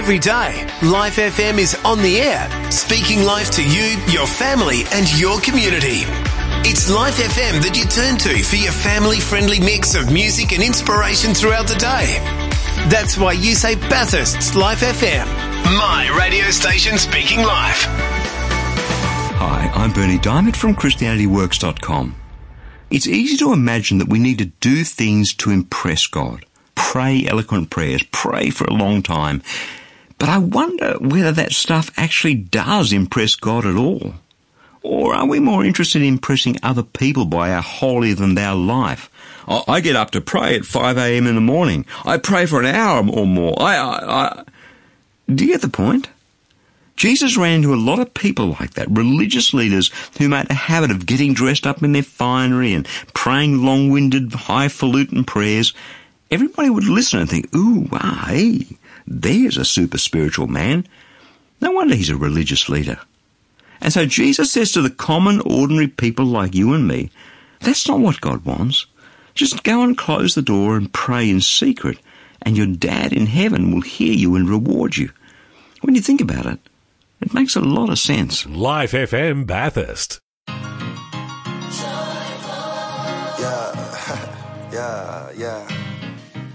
Every day, Life FM is on the air, speaking life to you, your family and your community. It's Life FM that you turn to for your family-friendly mix of music and inspiration throughout the day. That's why you say Bathurst's Life FM, my radio station speaking life. Hi, I'm Bernie Diamond from ChristianityWorks.com. It's easy to imagine that we need to do things to impress God. Pray eloquent prayers, pray for a long time. But I wonder whether that stuff actually does impress God at all. Or are we more interested in impressing other people by our holier-than-thou life? I get up to pray at 5 a.m. in the morning. I pray for an hour or more. Do you get the point? Jesus ran into a lot of people like that, religious leaders who made a habit of getting dressed up in their finery and praying long-winded, highfalutin prayers. Everybody would listen and think, ooh, wow, hey, there's a super spiritual man. No wonder he's a religious leader. And so Jesus says to the common, ordinary people like you and me, that's not what God wants. Just go and close the door and pray in secret, and your dad in heaven will hear you and reward you. When you think about it, it makes a lot of sense. Life FM Bathurst. Yeah.